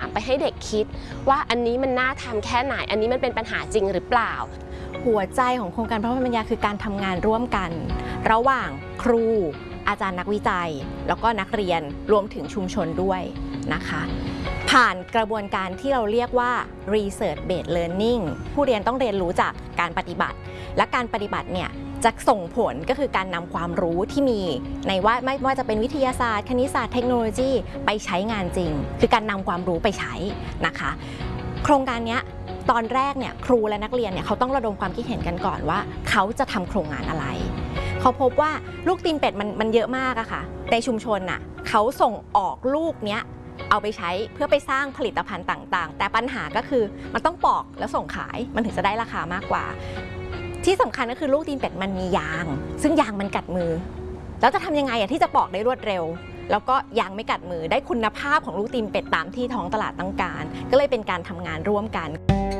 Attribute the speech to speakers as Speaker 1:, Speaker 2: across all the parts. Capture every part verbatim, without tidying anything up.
Speaker 1: ไปให้เด็กคิดว่าอันนี้มันน่าทำแค่ไหนอันนี้มันเป็นปัญหาจริงหรือเปล่า
Speaker 2: หัวใจของโครงการพระพันปัญญาคือการทำงานร่วมกันระหว่างครูอาจารย์นักวิจัยแล้วก็นักเรียนรวมถึงชุมชนด้วยนะคะผ่านกระบวนการที่เราเรียกว่า research based learning ผู้เรียนต้องเรียนรู้จากการปฏิบัติและการปฏิบัติเนี่ยจะส่งผลก็คือการนำความรู้ที่มีในว่าไม่ว่าจะเป็นวิทยาศาสตร์คณิตศาสตร์เทคโนโลยีไปใช้งานจริงคือการนำความรู้ไปใช้นะคะโครงการนี้ตอนแรกเนี่ยครูและนักเรียนเนี่ยเขาต้องระดมความคิดเห็นกันก่อนว่าเขาจะทำโครงงานอะไรเขาพบว่าลูกตีนเป็ดมันมันเยอะมากอะค่ะในชุมชนน่ะเขาส่งออกลูกเนี้ยเอาไปใช้เพื่อไปสร้างผลิตภัณฑ์ต่างๆแต่ปัญหาก็คือมันต้องปอกแล้วส่งขายมันถึงจะได้ราคามากกว่าที่สำคัญก็คือลูกตีนเป็ดมันมียางซึ่งยางมันกัดมือแล้วจะทำยังไงอะที่จะปอกได้รวดเร็วแล้วก็ยางไม่กัดมือได้คุณภาพของลูกตีนเป็ดตามที่ท้องตลาดต้องการก็เลยเป็นการทำงานร่วมกัน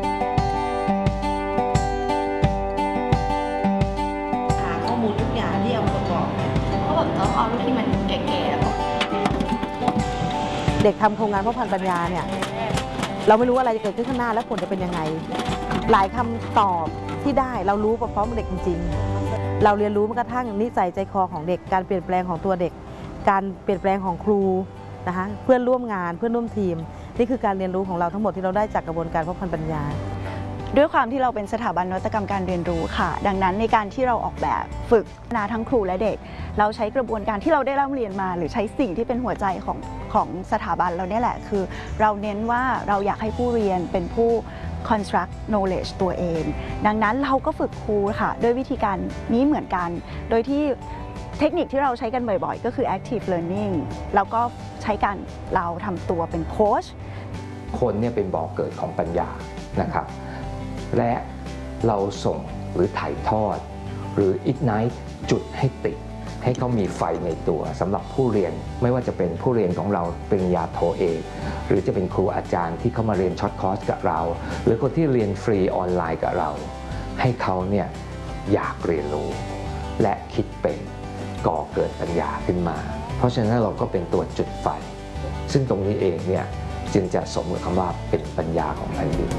Speaker 3: หาข้อมูลทุกอย่างที่เอามาประกอบเขาแบบต้องเอาลูกที่มันแก่ๆ
Speaker 4: เด็กทำโครงงานพ่อพันธุ์ปัญญาเนี่ยเราไม่รู้อะไรจะเกิดขึ้นข้างหน้าและผลจะเป็นยังไงหลายคำตอบที่ได้เรารู้พร้อมๆเด็กจริงๆเราเรียนรู้แม้กระทั่งนิสัยใจคอของเด็กการเปลี่ยนแปลงของตัวเด็กการเปลี่ยนแปลงของครูนะคะเพื่อนร่วมงานเพื่อนร่วมทีมนี่คือการเรียนรู้ของเราทั้งหมดที่เราได้จากกระบวนการพ่อพันธุ์ปัญญา
Speaker 5: ด้วยความที่เราเป็นสถาบันนวัตกรรมการเรียนรู้ค่ะดังนั้นในการที่เราออกแบบฝึกนาทั้งครูและเด็กเราใช้กระบวนการที่เราได้ร่ำเรียนมาหรือใช้สิ่งที่เป็นหัวใจของของสถาบันเราเนี่ยแหละคือเราเน้นว่าเราอยากให้ผู้เรียนเป็นผู้ construct knowledge ตัวเองดังนั้นเราก็ฝึกครูค่ะด้วยวิธีการนี้เหมือนกันโดยที่เทคนิคที่เราใช้กันบ่อยๆก็คือ active learning แล้วก็ใช้การเราทำตัวเป็นโค้ช
Speaker 6: คนเนี่ยเป็นบ่อเกิดของปัญญานะครับและเราส่งหรือถ่ายทอดหรือ ignite จุดให้ติดให้เขามีไฟในตัวสำหรับผู้เรียนไม่ว่าจะเป็นผู้เรียนของเราปริญญาโทเอกหรือจะเป็นครูอาจารย์ที่เข้ามาเรียนช็อตคอร์สกับเราหรือคนที่เรียนฟรีออนไลน์กับเราให้เขาเนี่ยอยากเรียนรู้และคิดเป็นก่อเกิดปัญญาขึ้นมาเพราะฉะนั้นเราก็เป็นตัวจุดไฟซึ่งตรงนี้เองเนี่ยจึงจะสมกับคำว่าเป็นปัญญาของแผ่นดิน